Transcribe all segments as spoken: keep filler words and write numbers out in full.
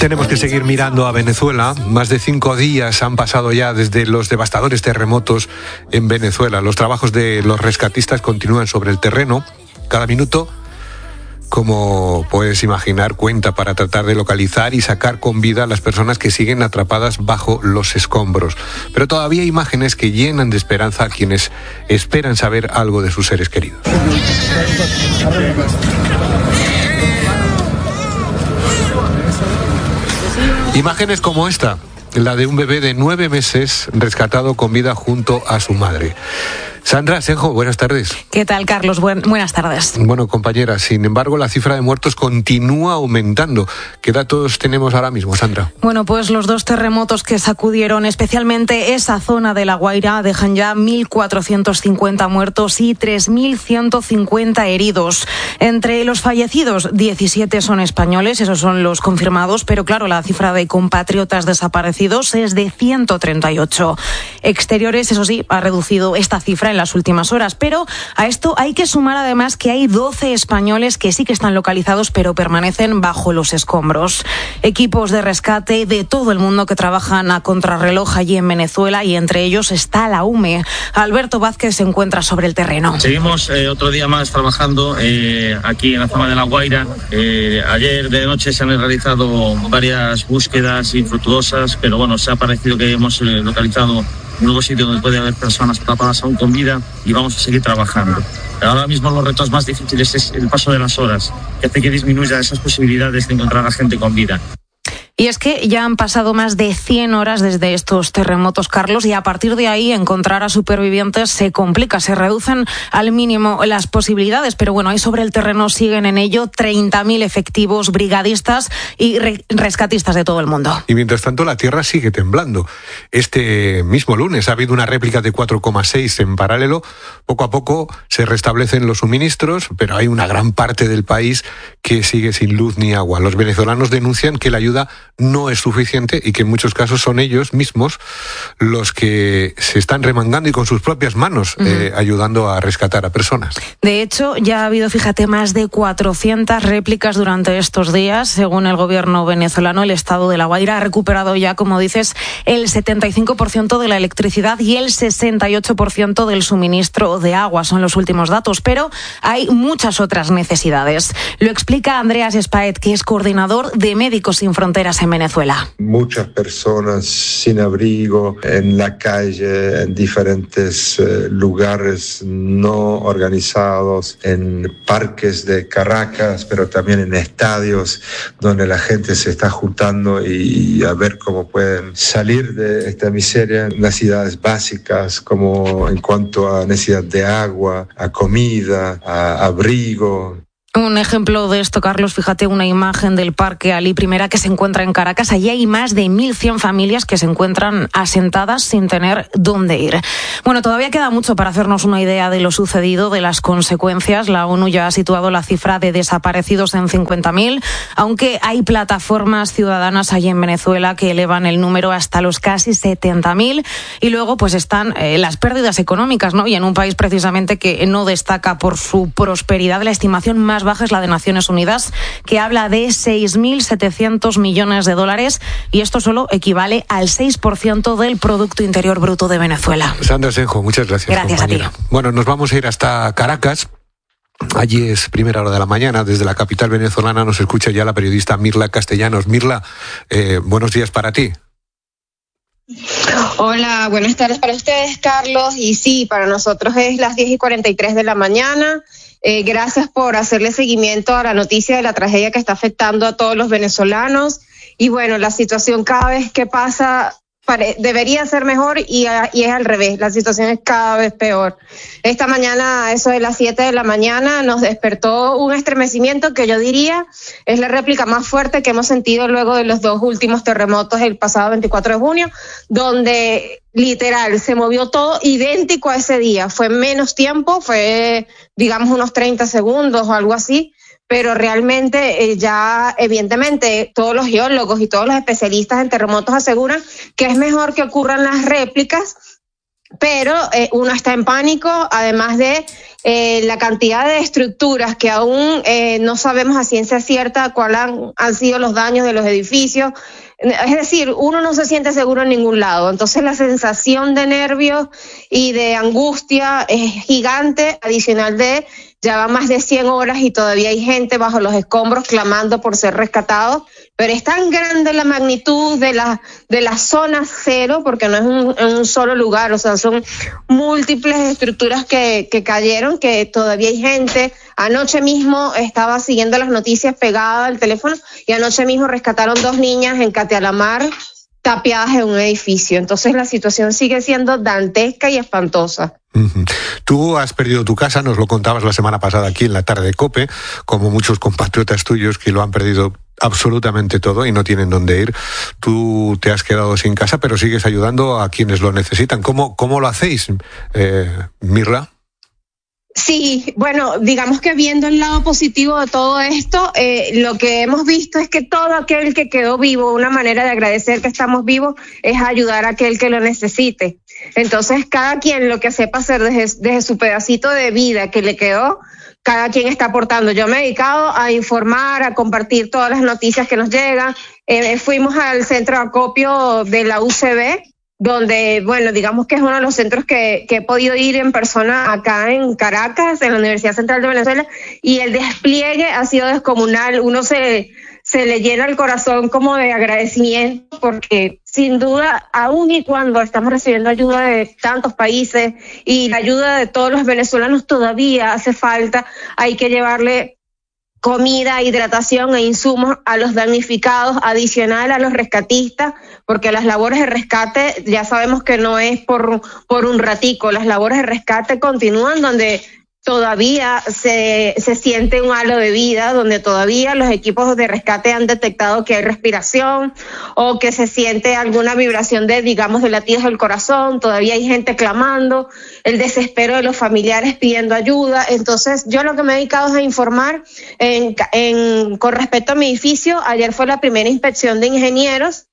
Tenemos que seguir mirando a Venezuela. Más de cinco días han pasado ya desde los devastadores terremotos en Venezuela. Los trabajos de los rescatistas continúan sobre el terreno. Cada minuto, como puedes imaginar, cuenta para tratar de localizar y sacar con vida a las personas que siguen atrapadas bajo los escombros. Pero todavía hay imágenes que llenan de esperanza a quienes esperan saber algo de sus seres queridos. Imágenes como esta, la de un bebé de nueve meses rescatado con vida junto a su madre. Sandra Asenjo, buenas tardes. ¿Qué tal, Carlos? Buen, buenas tardes. Bueno, compañera, sin embargo, la cifra de muertos continúa aumentando. ¿Qué datos tenemos ahora mismo, Sandra? Bueno, pues los dos terremotos que sacudieron especialmente esa zona de La Guaira dejan ya mil cuatrocientos cincuenta muertos y tres mil ciento cincuenta heridos. Entre los fallecidos, diecisiete son españoles, esos son los confirmados, pero claro, la cifra de compatriotas desaparecidos es de ciento treinta y ocho. Exteriores, eso sí, ha reducido esta cifra en las últimas horas, pero a esto hay que sumar además que hay doce españoles que sí que están localizados pero permanecen bajo los escombros. Equipos de rescate de todo el mundo que trabajan a contrarreloj allí en Venezuela y entre ellos está la U M E. Alberto Vázquez se encuentra sobre el terreno. Seguimos eh, otro día más trabajando eh, aquí en la zona de La Guaira. Eh, ayer de noche se han realizado varias búsquedas infructuosas, pero bueno, se ha parecido que hemos eh, localizado un nuevo sitio donde puede haber personas atrapadas aún con vida y vamos a seguir trabajando. Ahora mismo los retos más difíciles es el paso de las horas, que hace que disminuya esas posibilidades de encontrar a gente con vida. Y es que ya han pasado más de cien horas desde estos terremotos, Carlos, y a partir de ahí encontrar a supervivientes se complica, se reducen al mínimo las posibilidades, pero bueno, ahí sobre el terreno siguen en ello treinta mil efectivos, brigadistas y re- rescatistas de todo el mundo. Y mientras tanto la tierra sigue temblando. Este mismo lunes ha habido una réplica de cuatro coma seis en paralelo. Poco a poco se restablecen los suministros, pero hay una gran parte del país que sigue sin luz ni agua. Los venezolanos denuncian que la ayuda no es suficiente y que en muchos casos son ellos mismos los que se están remangando y con sus propias manos uh-huh. eh, ayudando a rescatar a personas. De hecho, ya ha habido, fíjate, más de cuatrocientas réplicas durante estos días. Según el gobierno venezolano, el estado de La Guaira ha recuperado ya, como dices, el setenta y cinco por ciento de la electricidad y el sesenta y ocho por ciento del suministro de agua. Son los últimos datos, pero hay muchas otras necesidades. Lo explica Andreas Spaet, que es coordinador de Médicos Sin Fronteras en Venezuela. Muchas personas sin abrigo, en la calle, en diferentes eh, lugares no organizados, en parques de Caracas, pero también en estadios donde la gente se está juntando y, y a ver cómo pueden salir de esta miseria. Necesidades básicas como en cuanto a necesidad de agua, a comida, a abrigo. Un ejemplo de esto, Carlos, fíjate, una imagen del Parque Alí Primera que se encuentra en Caracas. Allí hay más de mil cien familias que se encuentran asentadas sin tener dónde ir. Bueno, todavía queda mucho para hacernos una idea de lo sucedido, de las consecuencias. La ONU ya ha situado la cifra de desaparecidos en cincuenta mil, aunque hay plataformas ciudadanas allí en Venezuela que elevan el número hasta los casi setenta mil. Y luego pues están eh, las pérdidas económicas, ¿no? Y en un país precisamente que no destaca por su prosperidad, la estimación más baja es la de Naciones Unidas, que habla de seis mil setecientos millones de dólares, y esto solo equivale al seis por ciento del Producto Interior Bruto de Venezuela. Sandra Asenjo, muchas gracias. Gracias compañera. A ti. Bueno, nos vamos a ir hasta Caracas. Allí es primera hora de la mañana. Desde la capital venezolana nos escucha ya la periodista Mirla Castellanos. Mirla, eh, buenos días para ti. Hola, buenas tardes para ustedes, Carlos. Y sí, para nosotros es las diez y cuarenta y tres de la mañana. Eh, gracias por hacerle seguimiento a la noticia de la tragedia que está afectando a todos los venezolanos. Y bueno, la situación cada vez que pasa pare- debería ser mejor y, a, y es al revés. La situación es cada vez peor. Esta mañana, a eso de las siete de la mañana, nos despertó un estremecimiento que yo diría es la réplica más fuerte que hemos sentido luego de los dos últimos terremotos el pasado veinticuatro de junio, donde literal se movió todo idéntico a ese día. Fue menos tiempo, fue digamos unos treinta segundos o algo así, pero realmente eh, ya evidentemente todos los geólogos y todos los especialistas en terremotos aseguran que es mejor que ocurran las réplicas pero eh, uno está en pánico, además de eh, la cantidad de estructuras que aún eh, no sabemos a ciencia cierta cuáles han, han sido los daños de los edificios. Es decir, uno no se siente seguro en ningún lado. Entonces la sensación de nervios y de angustia es gigante, adicional de ya va más de cien horas y todavía hay gente bajo los escombros clamando por ser rescatados. Pero es tan grande la magnitud de la, de la zona cero, porque no es un, en un solo lugar, o sea, son múltiples estructuras que, que cayeron, que todavía hay gente. Anoche mismo estaba siguiendo las noticias pegada al teléfono y anoche mismo rescataron dos niñas en Catealamar tapiadas en un edificio. Entonces la situación sigue siendo dantesca y espantosa. Uh-huh. Tú has perdido tu casa, nos lo contabas la semana pasada aquí en la tarde de COPE, como muchos compatriotas tuyos que lo han perdido absolutamente todo y no tienen dónde ir. Tú te has quedado sin casa, pero sigues ayudando a quienes lo necesitan. ¿Cómo, cómo lo hacéis, eh, Mirla? Sí, bueno, digamos que viendo el lado positivo de todo esto, eh, lo que hemos visto es que todo aquel que quedó vivo, una manera de agradecer que estamos vivos es ayudar a aquel que lo necesite. Entonces, cada quien lo que sepa hacer desde, desde su pedacito de vida que le quedó, cada quien está aportando. Yo me he dedicado a informar, a compartir todas las noticias que nos llegan. Eh, fuimos al centro de acopio de la U C B, donde, bueno, digamos que es uno de los centros que, que he podido ir en persona acá en Caracas, en la Universidad Central de Venezuela, y el despliegue ha sido descomunal. Uno se, se le llena el corazón como de agradecimiento, porque sin duda, aún y cuando estamos recibiendo ayuda de tantos países y la ayuda de todos los venezolanos todavía hace falta, hay que llevarle comida, hidratación e insumos a los damnificados, adicional a los rescatistas, porque las labores de rescate ya sabemos que no es por, por un ratico, las labores de rescate continúan donde todavía se, se siente un halo de vida, donde todavía los equipos de rescate han detectado que hay respiración o que se siente alguna vibración de, digamos, de latidos del corazón, todavía hay gente clamando, el desespero de los familiares pidiendo ayuda. Entonces, yo lo que me he dedicado es a informar en, en, con respecto a mi edificio. Ayer fue la primera inspección de ingenieros,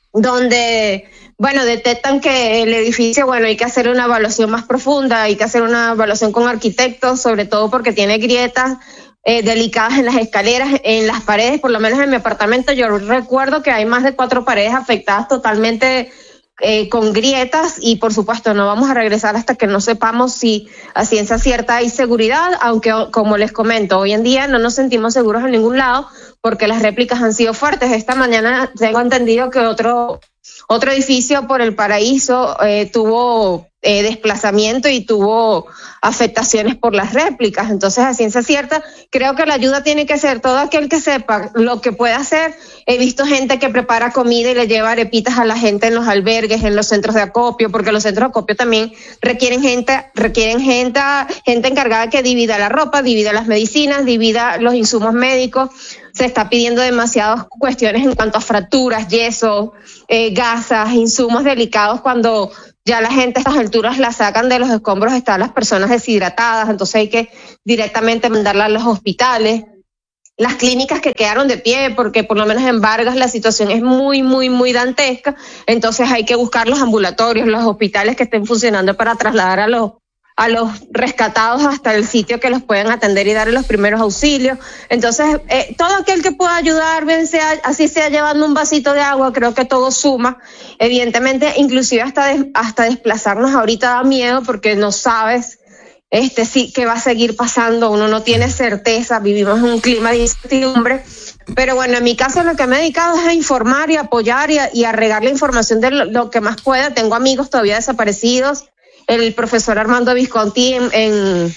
donde, bueno, detectan que el edificio, bueno, hay que hacer una evaluación más profunda, hay que hacer una evaluación con arquitectos, sobre todo porque tiene grietas eh, delicadas en las escaleras, en las paredes. Por lo menos en mi apartamento yo recuerdo que hay más de cuatro paredes afectadas totalmente eh, con grietas, y por supuesto no vamos a regresar hasta que no sepamos si a ciencia cierta hay seguridad, aunque como les comento, hoy en día no nos sentimos seguros en ningún lado porque las réplicas han sido fuertes. Esta mañana tengo entendido que otro otro edificio por el Paraíso eh, tuvo eh, desplazamiento y tuvo afectaciones por las réplicas. Entonces, a ciencia cierta, creo que la ayuda tiene que ser todo aquel que sepa lo que puede hacer. He visto gente que prepara comida y le lleva arepitas a la gente en los albergues, en los centros de acopio, porque los centros de acopio también requieren gente, requieren gente, gente encargada que divida la ropa, divida las medicinas, divida los insumos médicos. Se está pidiendo demasiadas cuestiones en cuanto a fracturas, yeso, eh, gasas, insumos delicados, cuando ya la gente a estas alturas la sacan de los escombros, están las personas deshidratadas, entonces hay que directamente mandarla a los hospitales. Las clínicas que quedaron de pie, porque por lo menos en Vargas la situación es muy, muy, muy dantesca, entonces hay que buscar los ambulatorios, los hospitales que estén funcionando para trasladar a los a los rescatados hasta el sitio que los puedan atender y darle los primeros auxilios. Entonces, eh, todo aquel que pueda ayudar, bien sea, así sea llevando un vasito de agua, creo que todo suma. Evidentemente, inclusive hasta, de, hasta desplazarnos ahorita da miedo porque no sabes este sí qué va a seguir pasando, uno no tiene certeza, vivimos en un clima de incertidumbre. Pero bueno, en mi caso lo que me he dedicado es a informar y apoyar y a, y a regar la información de lo, lo que más pueda. Tengo amigos todavía desaparecidos. El profesor Armando Visconti en, en,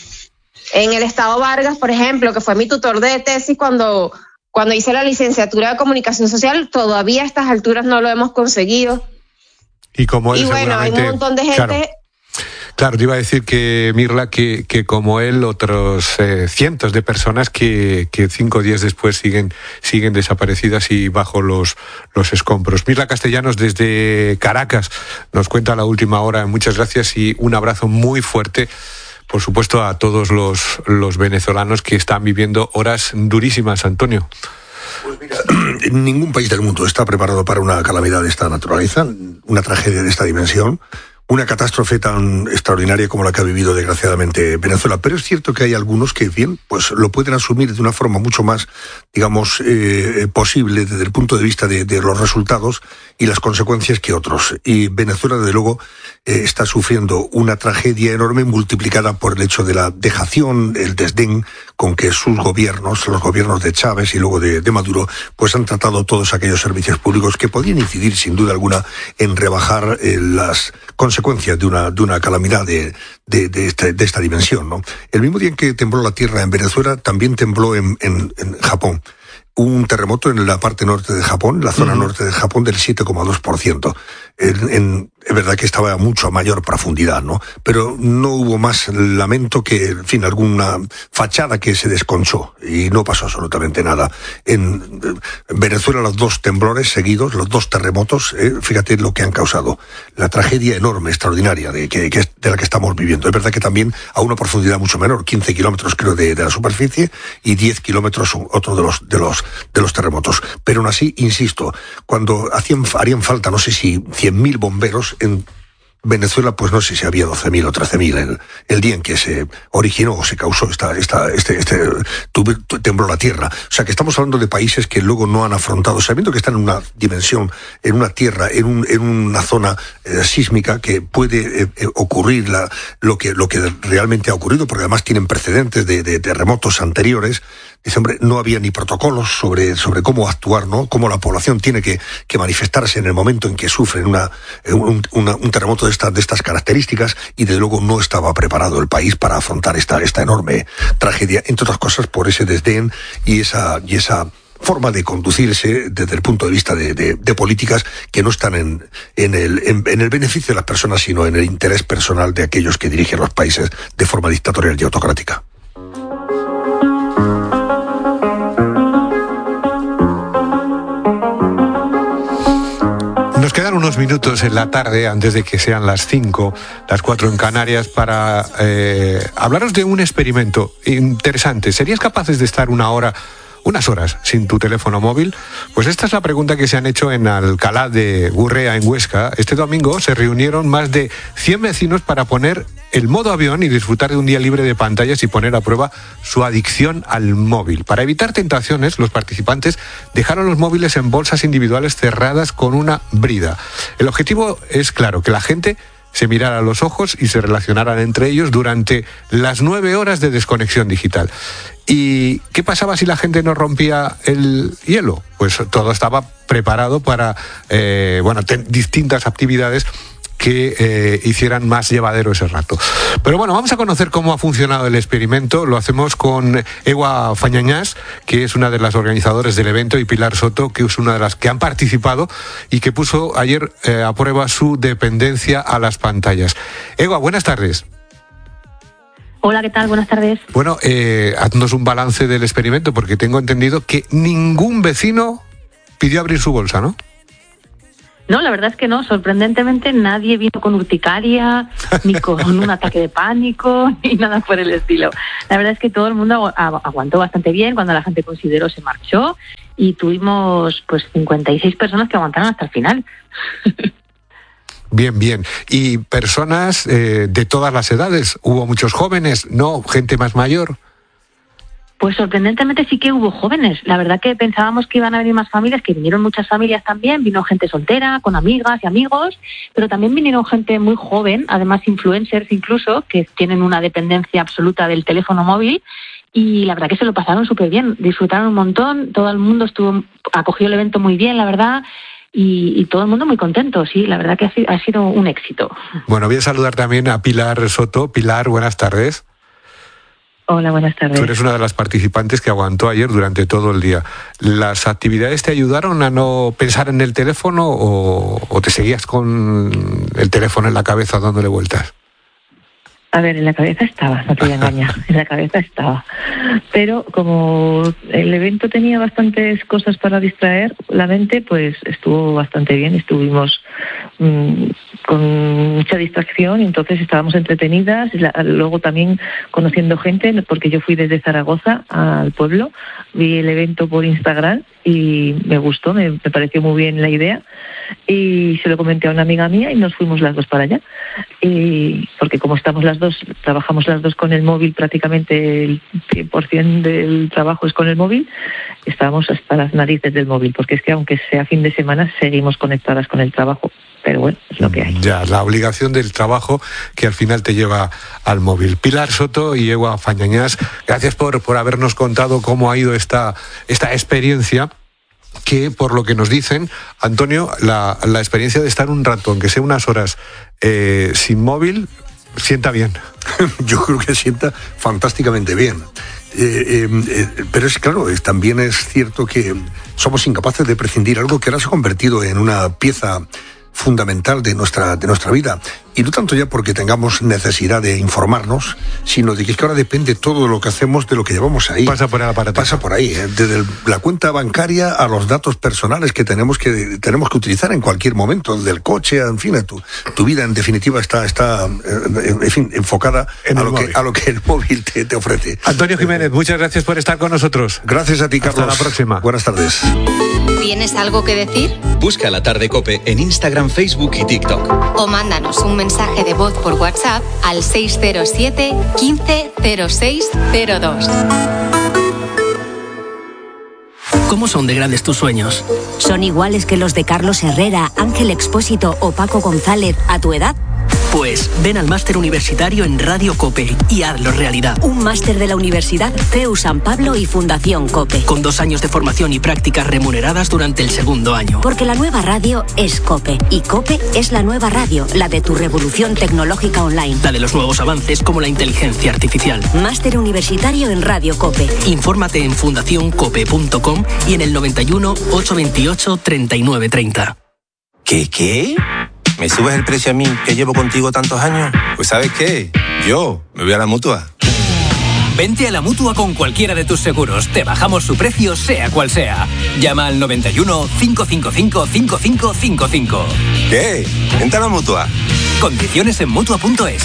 en el Estado Vargas, por ejemplo, que fue mi tutor de tesis cuando, cuando hice la licenciatura de Comunicación Social, todavía a estas alturas no lo hemos conseguido. Y como él, y bueno, hay un montón de gente... Claro. Claro, te iba a decir que, Mirla, que, que como él, otros eh, cientos de personas que, que cinco días después siguen, siguen desaparecidas y bajo los, los escombros. Mirla Castellanos, desde Caracas, nos cuenta la última hora. Muchas gracias y un abrazo muy fuerte, por supuesto, a todos los, los venezolanos que están viviendo horas durísimas, Antonio. Pues mira, ningún país del mundo está preparado para una calamidad de esta naturaleza, una tragedia de esta dimensión. una catástrofe tan extraordinaria como la que ha vivido desgraciadamente Venezuela. Pero es cierto que hay algunos que, bien, pues lo pueden asumir de una forma mucho más, digamos, eh, posible desde el punto de vista de, de los resultados y las consecuencias que otros. Y Venezuela, desde luego, eh, está sufriendo una tragedia enorme multiplicada por el hecho de la dejación, el desdén con que sus gobiernos, los gobiernos de Chávez y luego de, de Maduro, pues han tratado todos aquellos servicios públicos que podían incidir, sin duda alguna, en rebajar eh, las consecuencias de una, de una calamidad de, de, de, este, de esta dimensión, ¿no? El mismo día en que tembló la tierra en Venezuela, también tembló en, en, en Japón. Un terremoto en la parte norte de Japón, la zona uh-huh. norte de Japón, del siete coma dos por ciento. En, en, es verdad que estaba a mucho mayor profundidad, ¿no? Pero no hubo más lamento que, en fin, alguna fachada que se desconchó y no pasó absolutamente nada. En, en Venezuela, los dos temblores seguidos, los dos terremotos, eh, fíjate lo que han causado. La tragedia enorme, extraordinaria de, que, que, de la que estamos viviendo. Es verdad que también a una profundidad mucho menor, quince kilómetros creo de, de la superficie y diez kilómetros otro de los, de los, de los terremotos. Pero aún así, insisto, cuando hacían, harían falta, no sé si cien mil bomberos en Venezuela, pues no sé si había doce mil o trece mil el, el día en que se originó o se causó esta, esta, este, este, tuve, tembló la tierra. O sea que estamos hablando de países que luego no han afrontado, sabiendo que están en una dimensión, en una tierra, en, un, en una zona eh, sísmica que puede eh, eh, ocurrir la, lo que, lo que realmente ha ocurrido, porque además tienen precedentes de, de terremotos anteriores. Dice, hombre, no había ni protocolos sobre, sobre cómo actuar, ¿no? Cómo la población tiene que, que manifestarse en el momento en que sufren una, un, una, un terremoto de estas, de estas características, y desde luego no estaba preparado el país para afrontar esta, esta enorme tragedia, entre otras cosas por ese desdén y esa, y esa forma de conducirse desde el punto de vista de, de, de políticas que no están en, en, el, en, en el beneficio de las personas, sino en el interés personal de aquellos que dirigen los países de forma dictatorial y autocrática. Nos quedan unos minutos en la tarde, antes de que sean las cinco, las cuatro en Canarias, para eh, hablaros de un experimento interesante. ¿Serías capaces de estar una hora, unas horas, sin tu teléfono móvil? Pues esta es la pregunta que se han hecho en Alcalá de Gurrea, en Huesca. Este domingo se reunieron más de cien vecinos para poner el modo avión y disfrutar de un día libre de pantallas y poner a prueba su adicción al móvil. Para evitar tentaciones, los participantes dejaron los móviles en bolsas individuales cerradas con una brida. El objetivo es claro, que la gente se mirara a los ojos y se relacionaran entre ellos durante las nueve horas de desconexión digital. ¿Y qué pasaba si la gente no rompía el hielo? Pues todo estaba preparado para eh, bueno, ten, distintas actividades que eh, hicieran más llevadero ese rato. Pero bueno, vamos a conocer cómo ha funcionado el experimento. Lo hacemos con Ewa Fañañás, que es una de las organizadoras del evento, y Pilar Soto, que es una de las que han participado y que puso ayer eh, a prueba su dependencia a las pantallas. Ewa, buenas tardes. Hola, ¿qué tal? Buenas tardes. Bueno, eh, haznos un balance del experimento, porque tengo entendido que ningún vecino pidió abrir su bolsa, ¿no? No, la verdad es que no. Sorprendentemente nadie vino con urticaria, ni con un ataque de pánico, ni nada por el estilo. La verdad es que todo el mundo aguantó bastante bien. Cuando la gente consideró, se marchó, y tuvimos pues cincuenta y seis personas que aguantaron hasta el final. Bien, bien. ¿Y personas eh, de todas las edades? ¿Hubo muchos jóvenes? ¿No? ¿Gente más mayor? Pues sorprendentemente sí que hubo jóvenes. La verdad que pensábamos que iban a venir más familias, que vinieron muchas familias también. Vino gente soltera, con amigas y amigos, pero también vinieron gente muy joven, además influencers incluso, que tienen una dependencia absoluta del teléfono móvil. Y la verdad que se lo pasaron súper bien, disfrutaron un montón, todo el mundo estuvo acogió el evento muy bien, la verdad. Y, y todo el mundo muy contento, sí, la verdad que ha, ha sido un éxito. Bueno, voy a saludar también a Pilar Soto. Pilar, buenas tardes. Hola, buenas tardes. Tú eres una de las participantes que aguantó ayer durante todo el día. ¿Las actividades te ayudaron a no pensar en el teléfono o, o te seguías con el teléfono en la cabeza dándole vueltas? A ver, en la cabeza estaba, no te voy a engañar, en la cabeza estaba. Pero como el evento tenía bastantes cosas para distraer la mente, pues estuvo bastante bien. Estuvimos mmm, con mucha distracción y entonces estábamos entretenidas. La, luego también conociendo gente, porque yo fui desde Zaragoza al pueblo, vi el evento por Instagram y me gustó, me, me pareció muy bien la idea. Y se lo comenté a una amiga mía y nos fuimos las dos para allá. Y porque como estamos las dos, trabajamos las dos con el móvil, prácticamente el cien por ciento del trabajo es con el móvil, estábamos hasta las narices del móvil, porque es que aunque sea fin de semana, seguimos conectadas con el trabajo. Pero bueno, es lo que hay. Ya, la obligación del trabajo que al final te lleva al móvil. Pilar Soto y Ewa Fañañás, gracias por, por habernos contado cómo ha ido esta, esta experiencia, que por lo que nos dicen, Antonio, la, la experiencia de estar un rato, aunque sea unas horas, eh, sin móvil, sienta bien. Yo creo que sienta fantásticamente bien. Eh, eh, eh, pero es claro, es, también es cierto que somos incapaces de prescindir algo que ahora se ha convertido en una pieza fundamental de nuestra, de nuestra vida. Y no tanto ya porque tengamos necesidad de informarnos, sino de que, es que ahora depende todo lo que hacemos de lo que llevamos ahí. Pasa por el aparato. Pasa por ahí, ¿eh? Desde el, la cuenta bancaria a los datos personales que tenemos que tenemos que utilizar en cualquier momento, del coche, en fin, tu, tu vida en definitiva está, está en fin, enfocada en a, lo que, a lo que el móvil te, te ofrece. Antonio Jiménez, muchas gracias por estar con nosotros. Gracias a ti, Carlos. Hasta la próxima. Buenas tardes. ¿Tienes algo que decir? Busca La Tarde COPE en Instagram, Facebook y TikTok. O mándanos un mensaje de voz por WhatsApp al seis cero siete, quince, cero seis cero dos. ¿Cómo son de grandes tus sueños? ¿Son iguales que los de Carlos Herrera, Ángel Expósito o Paco González a tu edad? Pues ven al máster universitario en Radio COPE y hazlo realidad. Un máster de la Universidad C E U San Pablo y Fundación COPE. Con dos años de formación y prácticas remuneradas durante el segundo año. Porque la nueva radio es COPE. Y COPE es la nueva radio, la de tu revolución tecnológica online. La de los nuevos avances como la inteligencia artificial. Máster universitario en Radio COPE. Infórmate en fundación cope punto com y en el noventa y uno, ochocientos veintiocho, treinta y nueve treinta. ¿Qué, qué? ¿Me subes el precio a mí, que llevo contigo tantos años? Pues ¿sabes qué? Yo me voy a la Mutua. Vente a la Mutua con cualquiera de tus seguros. Te bajamos su precio, sea cual sea. Llama al noventa y uno, cinco cinco cinco, cinco cinco cinco cinco. ¿Qué? Vente a la Mutua. Condiciones en Mutua punto es.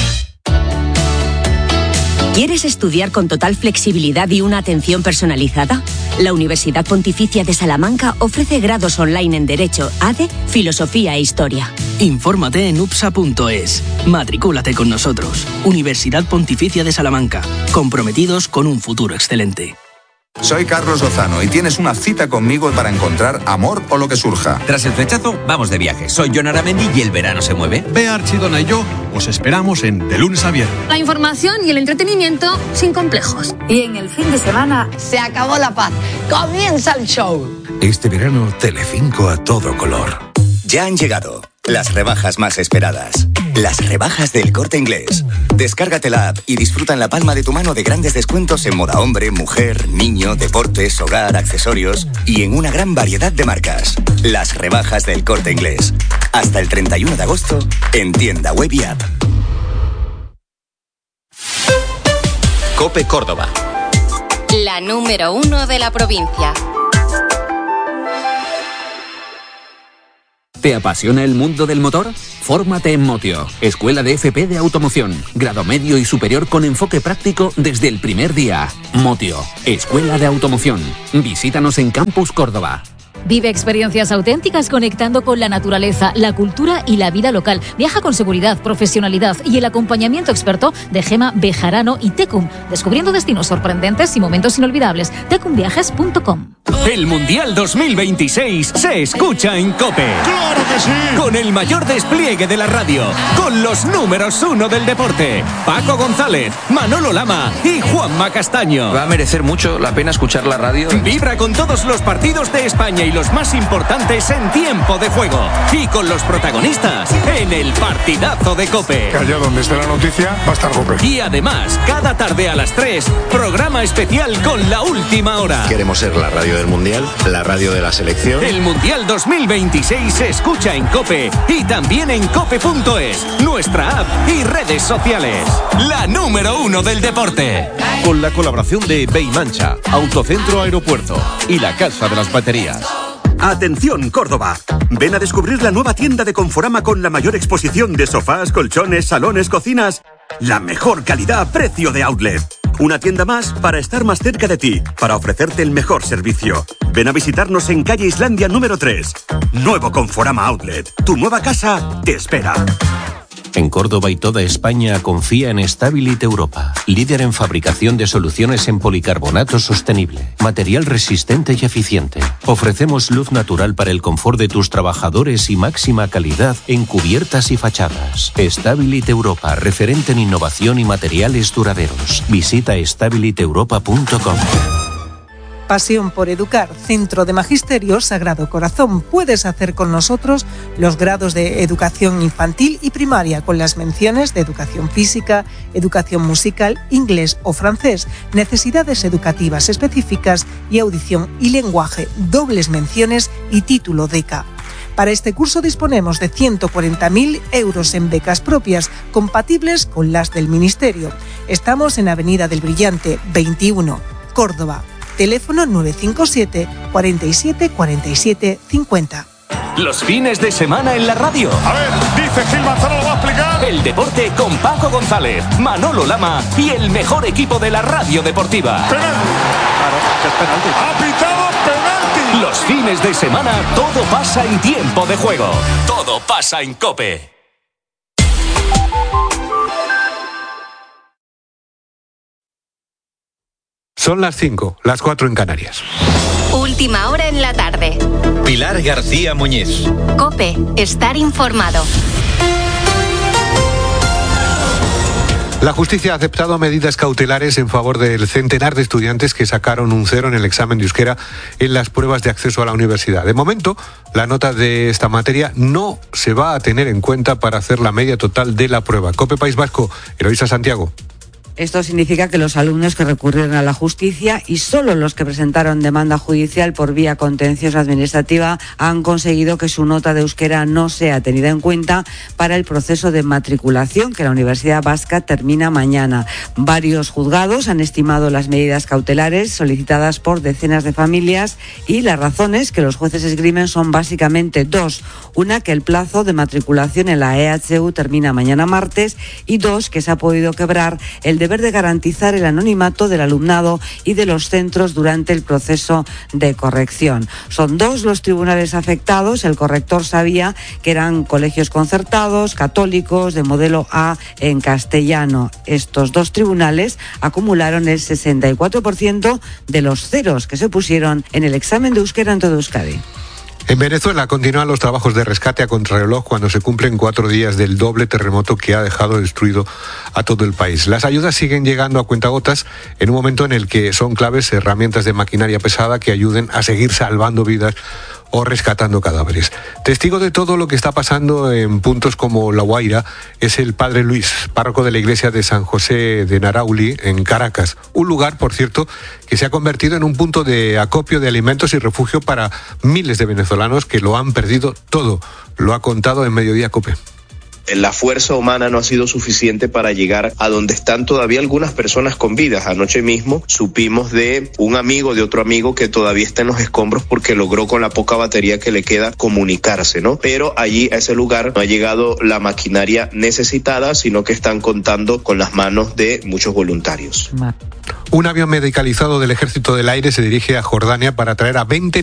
¿Quieres estudiar con total flexibilidad y una atención personalizada? La Universidad Pontificia de Salamanca ofrece grados online en Derecho, A D E, Filosofía e Historia. Infórmate en U P S A punto es. Matricúlate con nosotros. Universidad Pontificia de Salamanca. Comprometidos con un futuro excelente. Soy Carlos Lozano y tienes una cita conmigo para encontrar amor o lo que surja. Tras el flechazo, vamos de viaje. Soy Jon Aramendi y el verano se mueve. Bea Archidona y yo os esperamos en De Lunes a Viernes. La información y el entretenimiento sin complejos. Y en el fin de semana se acabó la paz. Comienza el show. Este verano, Telecinco a todo color. Ya han llegado las rebajas más esperadas. Las rebajas del Corte Inglés. Descárgate la app y disfruta en la palma de tu mano de grandes descuentos en moda hombre, mujer, niño, deportes, hogar, accesorios y en una gran variedad de marcas. Las rebajas del Corte Inglés. Hasta el treinta y uno de agosto en tienda web y app. COPE Córdoba. La número uno de la provincia. ¿Te apasiona el mundo del motor? Fórmate en Motio, Escuela de F P de Automoción, grado medio y superior con enfoque práctico desde el primer día. Motio, Escuela de Automoción. Visítanos en Campus Córdoba. Vive experiencias auténticas conectando con la naturaleza, la cultura y la vida local. Viaja con seguridad, profesionalidad y el acompañamiento experto de Gema Bejarano y Tecum, descubriendo destinos sorprendentes y momentos inolvidables. tecum viajes punto com. El Mundial dos mil veintiséis se escucha en COPE. ¡Claro que sí! Con el mayor despliegue de la radio, con los números uno del deporte, Paco González, Manolo Lama y Juanma Castaño. Va a merecer mucho la pena escuchar la radio. Vibra con todos los partidos de España y los más importantes en tiempo de juego. Y con los protagonistas en el partidazo de COPE. Que allá donde esté la noticia va a estar COPE. Y además, cada tarde a las tres, programa especial con La Última Hora. Queremos ser la radio del Mundial, la radio de la selección. El Mundial dos mil veintiséis se escucha en COPE y también en cope punto es, nuestra app y redes sociales. La número uno del deporte. Con la colaboración de Beimancha, Autocentro Aeropuerto y la Casa de las Baterías. Atención, Córdoba. Ven a descubrir la nueva tienda de Conforama con la mayor exposición de sofás, colchones, salones, cocinas. La mejor calidad a precio de outlet. Una tienda más para estar más cerca de ti, para ofrecerte el mejor servicio. Ven a visitarnos en calle Islandia número tres. Nuevo Conforama Outlet. Tu nueva casa te espera. En Córdoba y toda España confía en Stabilit Europa, líder en fabricación de soluciones en policarbonato sostenible, material resistente y eficiente. Ofrecemos luz natural para el confort de tus trabajadores y máxima calidad en cubiertas y fachadas. Stabilit Europa, referente en innovación y materiales duraderos. Visita stabilit europa punto com. Pasión por educar, Centro de Magisterio Sagrado Corazón. Puedes hacer con nosotros los grados de educación infantil y primaria con las menciones de educación física, educación musical, inglés o francés, necesidades educativas específicas y audición y lenguaje, dobles menciones y título D E C A. Para este curso disponemos de ciento cuarenta mil euros en becas propias, compatibles con las del Ministerio. Estamos en Avenida del Brillante, veintiuno, Córdoba. Teléfono nueve cinco siete, cuarenta y siete, cuarenta y siete, cincuenta. Los fines de semana en la radio. A ver, dice Gil Manzano, lo va a explicar. El deporte con Paco González, Manolo Lama y el mejor equipo de la radio deportiva. Penalti. Claro, que es penalti. Ha pitado penalti. Los fines de semana todo pasa en tiempo de juego. Todo pasa en COPE. Son las cinco, las cuatro en Canarias. Última hora en la tarde. Pilar García Muñiz. COPE, estar informado. La justicia ha aceptado medidas cautelares en favor del centenar de estudiantes que sacaron un cero en el examen de euskera en las pruebas de acceso a la universidad. De momento, la nota de esta materia no se va a tener en cuenta para hacer la media total de la prueba. COPE País Vasco, Eloísa Santiago. Esto significa que los alumnos que recurrieron a la justicia y solo los que presentaron demanda judicial por vía contenciosa administrativa han conseguido que su nota de euskera no sea tenida en cuenta para el proceso de matriculación que la Universidad Vasca termina mañana. Varios juzgados han estimado las medidas cautelares solicitadas por decenas de familias y las razones que los jueces esgrimen son básicamente dos. Una, que el plazo de matriculación en la E H U termina mañana martes, y dos, que se ha podido quebrar el deber de garantizar el anonimato del alumnado y de los centros durante el proceso de corrección. Son dos los tribunales afectados. El corrector sabía que eran colegios concertados, católicos, de modelo A en castellano. Estos dos tribunales acumularon el sesenta y cuatro por ciento de los ceros que se pusieron en el examen de euskera en todo Euskadi. En Venezuela continúan los trabajos de rescate a contrarreloj cuando se cumplen cuatro días del doble terremoto que ha dejado destruido a todo el país. Las ayudas siguen llegando a cuentagotas en un momento en el que son claves herramientas de maquinaria pesada que ayuden a seguir salvando vidas o rescatando cadáveres. Testigo de todo lo que está pasando en puntos como La Guaira es el padre Luis, párroco de la iglesia de San José de Narauli, en Caracas. Un lugar, por cierto, que se ha convertido en un punto de acopio de alimentos y refugio para miles de venezolanos que lo han perdido todo. Lo ha contado en Mediodía COPE. La fuerza humana no ha sido suficiente para llegar a donde están todavía algunas personas con vidas. Anoche mismo supimos de un amigo de otro amigo que todavía está en los escombros porque logró con la poca batería que le queda comunicarse, ¿no? Pero allí a ese lugar no ha llegado la maquinaria necesitada, sino que están contando con las manos de muchos voluntarios. Un avión medicalizado del Ejército del Aire se dirige a Jordania para traer a veinte